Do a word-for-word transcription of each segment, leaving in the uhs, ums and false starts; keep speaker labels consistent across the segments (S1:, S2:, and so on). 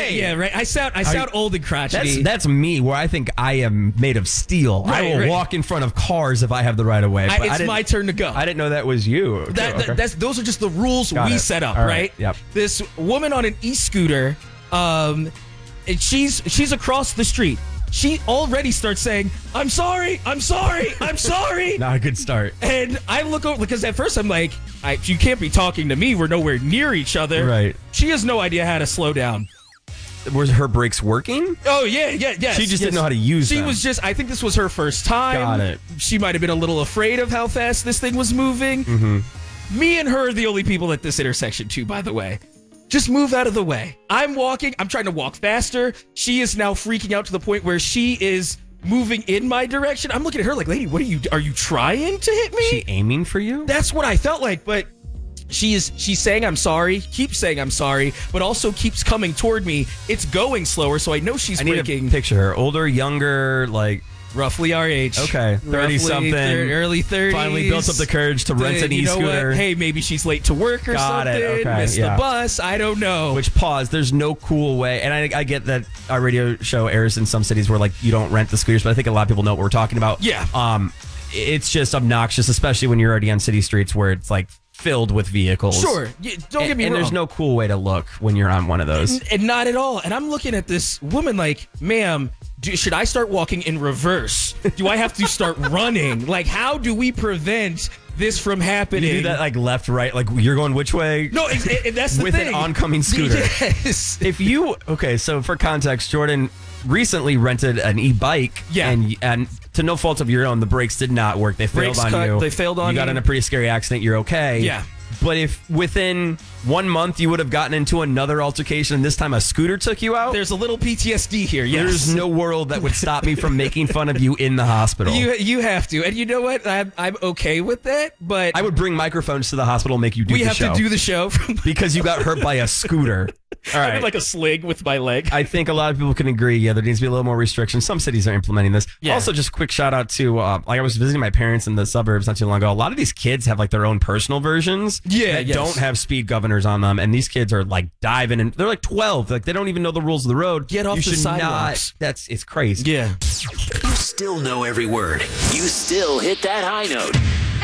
S1: way.
S2: Yeah, right. I sound I sound
S1: I,
S2: old and crotchety.
S1: That's, that's me, where I think I am made of steel.
S2: Right,
S1: I will
S2: right.
S1: walk in front of cars if I have the right of way.
S2: I,
S1: But I
S2: it's
S1: didn't-
S2: my turn to go.
S1: I didn't know that was you.
S2: That,
S1: Okay.
S2: that- that's those are just the rules
S1: Got
S2: we
S1: it.
S2: set up,
S1: All
S2: right?
S1: right. Yep.
S2: This woman on an e-scooter, um, and she's she's across the street. She already starts saying, "I'm sorry, I'm sorry, I'm sorry."
S1: Not a good start.
S2: And I look over because at first I'm like, I, "You can't be talking to me. We're nowhere near each other."
S1: Right.
S2: She has no idea how to slow down.
S1: Was her brakes working?
S2: Oh yeah, yeah, yes.
S1: She just
S2: yes.
S1: didn't know how to use
S2: She
S1: them.
S2: was just. I think this was her first time.
S1: Got it.
S2: She might have been a little afraid of how fast this thing was moving.
S1: Mm-hmm.
S2: Me and her are the only people at this intersection too, by the way. Just move out of the way. I'm walking. I'm trying to walk faster. She is now freaking out to the point where she is moving in my direction. I'm looking at her like, lady, what are you, are you trying to hit me?
S1: She aiming for you?
S2: That's what I felt like, but she is, she's saying I'm sorry, keeps saying I'm sorry, but also keeps coming toward me. It's going slower, so I know she's
S1: I need
S2: braking.
S1: to picture her. Older, younger, like...
S2: Roughly our age.
S1: Okay, thirty-something.
S2: Early thirties.
S1: Finally built up the courage to rent an
S2: You know
S1: e-scooter.
S2: what? Hey, maybe she's late to work or
S1: Got it,
S2: something.
S1: okay,
S2: Missed
S1: yeah.
S2: the bus. I don't know.
S1: Which, pause, there's no cool way, and I, I get that our radio show airs in some cities where, like, you don't rent the scooters, but I think a lot of people know what we're talking about.
S2: Yeah.
S1: Um, it's just obnoxious, especially when you're already on city streets where it's, like, filled with vehicles.
S2: Sure. Yeah, don't
S1: and,
S2: get me
S1: and
S2: wrong.
S1: there's no cool way to look when you're on one of those.
S2: And, and not at all. And I'm looking at this woman like, ma'am, do, should I start walking in reverse? Do I have to start running? Like, how do we prevent this from happening?
S1: You do that, like, left, right, like, you're going which way?
S2: No, it, it, that's the
S1: With
S2: thing.
S1: an oncoming scooter.
S2: Yes.
S1: If you, okay, so for context, Jordan recently rented an e-bike.
S2: Yeah.
S1: And, and to no fault of your own, the brakes did not work. They failed
S2: Brakes
S1: on
S2: cut,
S1: you.
S2: they failed on
S1: You got
S2: me.
S1: in a pretty scary accident. You're okay.
S2: Yeah.
S1: But if within one month you would have gotten into another altercation and this time a scooter took you out,
S2: There's a little P T S D here. Yes.
S1: there's no world that would stop me from making fun of you in the hospital.
S2: You you have to, and you know what? I'm I'm okay with that. But
S1: I would bring microphones to the hospital and make you do
S2: we
S1: the
S2: have
S1: show.
S2: to do the show from
S1: because you got hurt by a scooter. All
S2: I
S1: right.
S2: have like a sling with my leg.
S1: I think a lot of people can agree. Yeah, there needs to be a little more restrictions. Some cities are implementing this.
S2: Yeah.
S1: Also, just quick shout out to uh, like I was visiting my parents in the suburbs not too long ago. A lot of these kids have like their own personal versions.
S2: Yeah,
S1: that
S2: yes.
S1: don't have speed governors on them, and these kids are like diving and they're like twelve. Like they don't even know the rules of the road.
S2: Get off
S1: you
S2: the
S1: should
S2: sidewalks.
S1: Not, that's it's crazy.
S2: Yeah.
S3: You still know every word. You still hit that high note.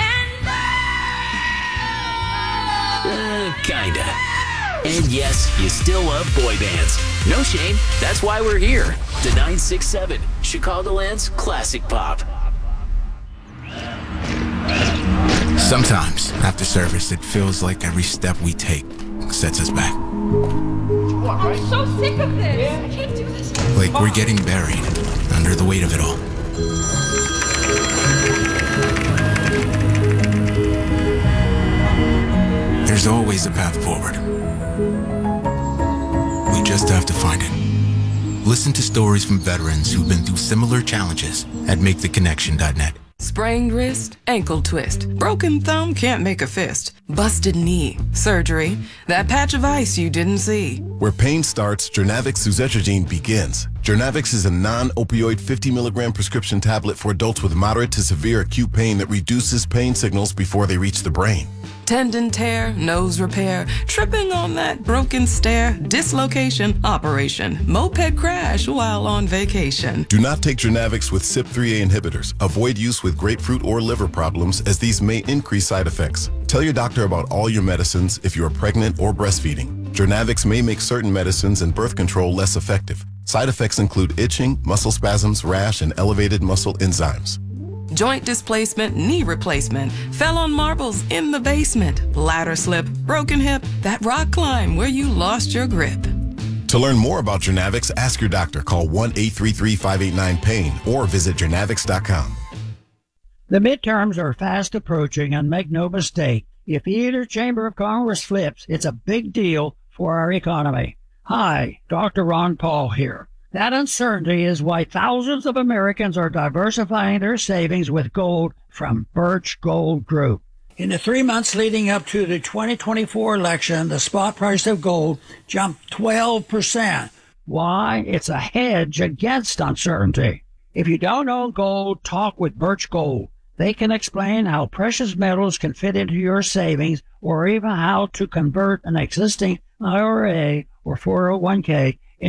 S3: Uh, kinda. And yes, you still love boy bands. No shame. That's why we're here. The nine six seven, Chicagoland's classic pop.
S4: Sometimes, after service, it feels like every step we take sets us back.
S5: I'm so sick of this. I can't do this.
S4: Like we're getting buried under the weight of it all. There's always a path forward. We just have to find it. Listen to stories from veterans who've been through similar challenges at make the connection dot net.
S6: Sprained wrist, ankle twist, broken thumb, can't make a fist, busted knee, surgery, that patch of ice you didn't see.
S7: Where pain starts, Jernavix suzetrigine begins. Jernavix is a non-opioid fifty milligram prescription tablet for adults with moderate to severe acute pain that reduces pain signals before they reach the brain.
S6: Tendon tear, nose repair, tripping on that broken stair, dislocation, operation, moped crash while on vacation.
S7: Do not take Jernavix with C Y P three A inhibitors. Avoid use with grapefruit or liver problems as these may increase side effects. Tell your doctor about all your medicines if you are pregnant or breastfeeding. Jernavix may make certain medicines and birth control less effective. Side effects include itching, muscle spasms, rash, and elevated muscle enzymes.
S6: Joint displacement, knee replacement, fell on marbles in the basement, ladder slip, broken hip, that rock climb where you lost your grip.
S7: To learn more about Jernavix, ask your doctor. Call one eight three three, five eight nine, pain or visit jernavix dot com.
S8: The midterms are fast approaching, and make no mistake, if either chamber of Congress flips, it's a big deal for our economy. Hi, Doctor Ron Paul here. That uncertainty is why thousands of Americans are diversifying their savings with gold from Birch Gold Group. In the three months leading up to the twenty twenty-four election, the spot price of gold jumped twelve percent. Why? It's a hedge against uncertainty. If you don't own gold, talk with Birch Gold. They can explain how precious metals can fit into your savings or even how to convert an existing I R A or four oh one k